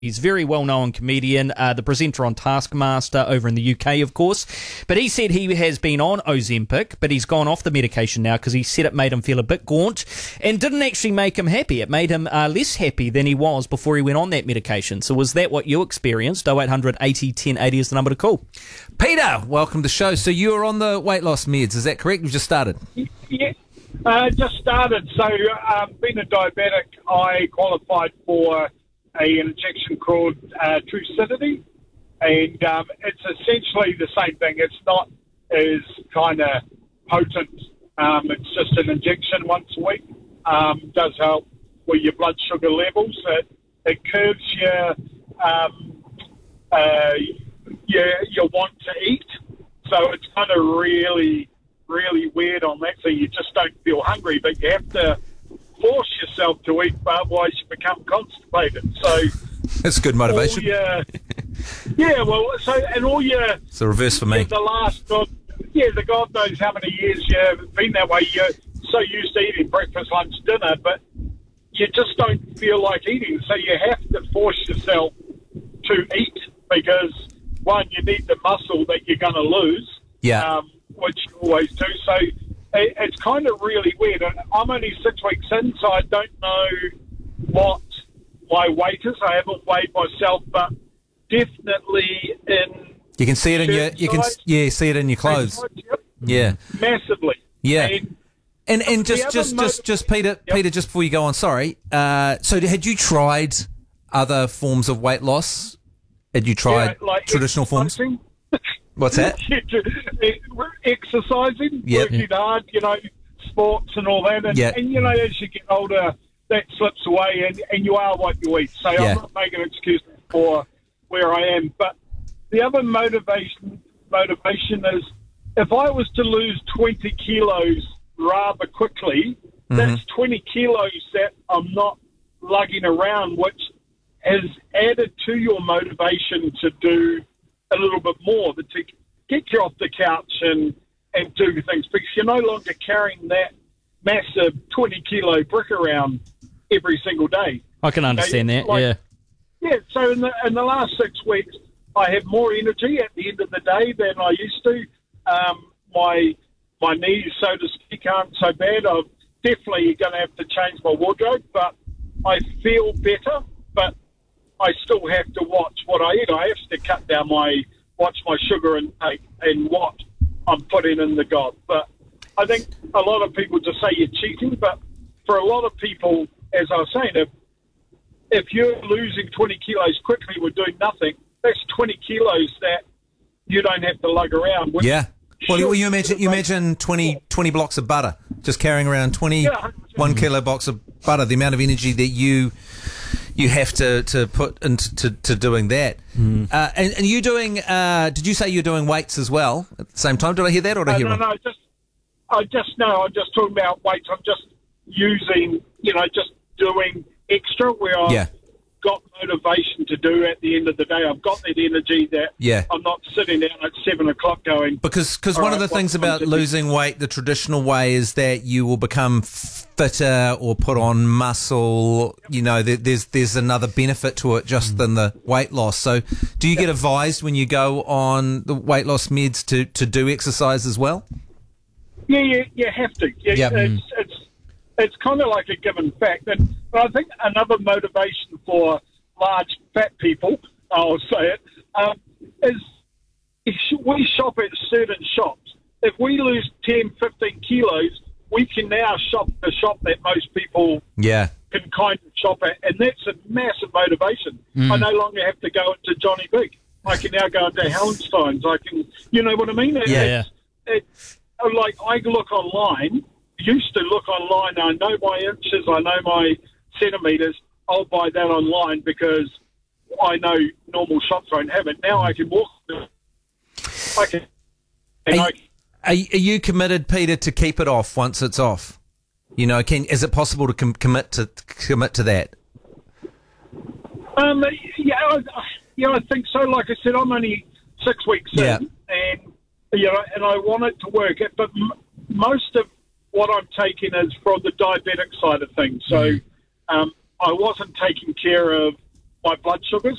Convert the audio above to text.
He's a very well-known comedian, the presenter on Taskmaster over in the UK, of course. But he said he has been on Ozempic, but he's gone off the medication now because he said it made him feel a bit gaunt and didn't actually make him happy. It made him less happy than he was before he went on that medication. So was that what you experienced? 0800 80 1080 is the number to call. Peter, welcome to the show. So you are on the weight loss meds, is that correct? You've just started? Yeah, just started. So being a diabetic, I qualified for an injection called Trucidity, and it's essentially the same thing. It's not as kind of potent. It's just an injection once a week. Does help with your blood sugar levels. It curbs your want to eat. So it's kind of really weird on that. So you just don't feel hungry, but you have to force yourself to eat, but otherwise you become constipated. So that's good motivation. It's the reverse for me. The God knows how many years you've been that way. You're so used to eating breakfast, lunch, dinner, but you just don't feel like eating. So you have to force yourself to eat because, one, you need the muscle that you're going to lose, which you always do. So it's kind of really weird. I'm only 6 weeks in, so I don't know what my weight is. I haven't weighed myself, but definitely in. You can see it in see it in your clothes. Yeah, massively. Yeah, and just Peter, just before you go on, sorry. So had you tried other forms of weight loss? Had you tried traditional forms? What's that? Exercising, working hard, sports and all that. And as you get older, that slips away and you are what you eat. So I'm not making excuses for where I am. But the other motivation is if I was to lose 20 kilos rather quickly, that's 20 kilos that I'm not lugging around, which has added to your motivation to do a little bit more, to get you off the couch and do things, because you're no longer carrying that massive 20-kilo brick around every single day. I can understand that, yeah. Yeah, so in the last 6 weeks, I have more energy at the end of the day than I used to. My knees, so to speak, aren't so bad. I'm definitely going to have to change my wardrobe, but I feel better, but I still have to watch what I eat. I have to cut down watch my sugar intake and what I'm putting in the gob. But I think a lot of people just say you're cheating, but for a lot of people, as I was saying, if you're losing 20 kilos quickly with doing nothing, that's 20 kilos that you don't have to lug around. Yeah. Well, you imagine 20 blocks of butter, just carrying around 1 kilo box of butter, the amount of energy that you have to put into doing that. And you doing, did you say you're doing weights as well at the same time? Did I hear that or did I hear wrong? No, I'm just talking about weights. I'm just using, just doing extra where I've got motivation to do at the end of the day. I've got that energy that I'm not sitting down at 7 o'clock going. Because one of the things about losing weight the traditional way is that you will become fitter or put on muscle. There's another benefit to it just than the weight loss. So do you get advised when you go on the weight loss meds to do exercise as well? Yeah, you have to. It's kind of like a given fact. But I think another motivation for large fat people, I'll say it, is we shop at certain shops. If we lose 10, 15 kilos, we can now shop the shop that most people can kind of shop at, and that's a massive motivation. I no longer have to go into Johnny Big. I can now go into Hallensteins. I can, you know what I mean? It's like I look online, used to look online, I know my inches, I know my centimetres, I'll buy that online because I know normal shops don't have it. Now I can walk. Are you committed, Peter, to keep it off once it's off? Is it possible to commit to that? I think so. Like I said, I'm only 6 weeks in, and I want it to work. But most of what I'm taking is from the diabetic side of things. So I wasn't taking care of my blood sugars.